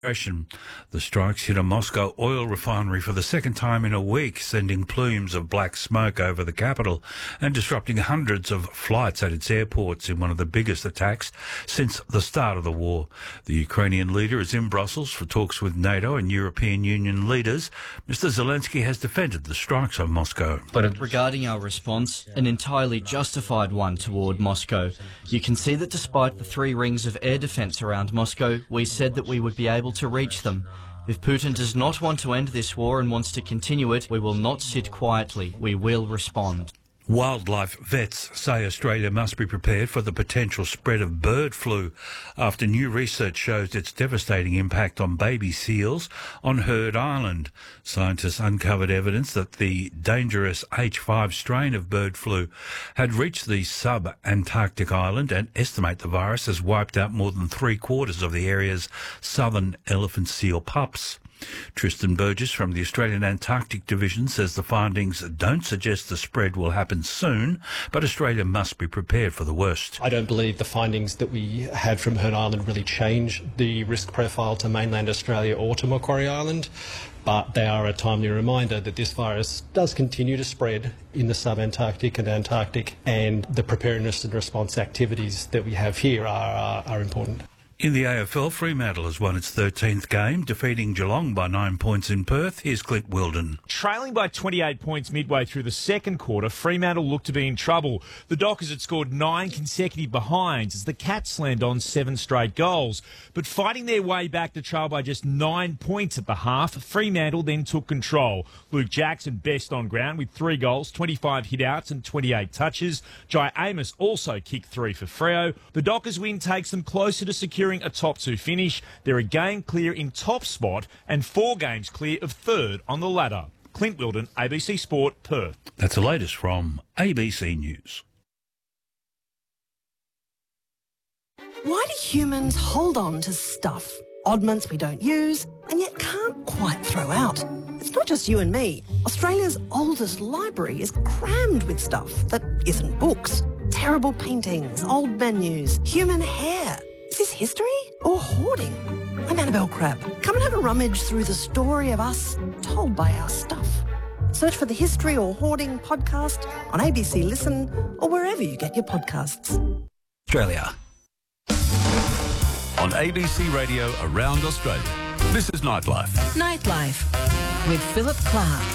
The strikes hit a Moscow oil refinery for the second time in a week, sending plumes of black smoke over the capital and disrupting hundreds of flights at its airports in one of the biggest attacks since the start of the war. The Ukrainian leader is in Brussels for talks with NATO and European Union leaders. Mr. Zelensky has defended the strikes on Moscow. But regarding our response, an entirely justified one toward Moscow. You can see that despite the 3 rings of air defence around Moscow, we said that we would be able to reach them. If Putin does not want to end this war and wants to continue it, we will not sit quietly. We will respond. Wildlife vets say Australia must be prepared for the potential spread of bird flu after new research shows its devastating impact on baby seals on Heard Island. Scientists uncovered evidence that the dangerous H5 strain of bird flu had reached the sub-Antarctic island and estimate the virus has wiped out more than 3/4 of the area's southern elephant seal pups. Tristan Burgess from the Australian Antarctic Division says the findings don't suggest the spread will happen soon, but Australia must be prepared for the worst. I don't believe the findings that we had from Heard Island really change the risk profile to mainland Australia or to Macquarie Island, but they are a timely reminder that this virus does continue to spread in the sub-Antarctic and Antarctic, and the preparedness and response activities that we have here are important. In the AFL, Fremantle has won its 13th game, defeating Geelong by 9 points in Perth. Here's Clint Wilden. Trailing by 28 points midway through the second quarter, Fremantle looked to be in trouble. The Dockers had scored 9 consecutive behinds as the Cats slammed on 7 straight goals. But fighting their way back to trail by just 9 points at the half, Fremantle then took control. Luke Jackson best on ground with 3 goals, 25 hit-outs and 28 touches. Jai Amos also kicked 3 for Freo. The Dockers win takes them closer to securing a top 2 finish. They're a game clear in top spot and 4 games clear of third on the ladder. Clint Wilden, ABC Sport, Perth. That's the latest from ABC News. Why do humans hold on to stuff? Oddments we don't use and yet can't quite throw out. It's not just you and me. Australia's oldest library is crammed with stuff that isn't books. Terrible paintings, old menus, human hair. Is this history or hoarding? I'm Annabelle Crabb. Come and have a rummage through the story of us told by our stuff. Search for the History or Hoarding podcast on ABC Listen or wherever you get your podcasts. Australia. On ABC Radio around Australia. This is Nightlife. Nightlife with Philip Clark.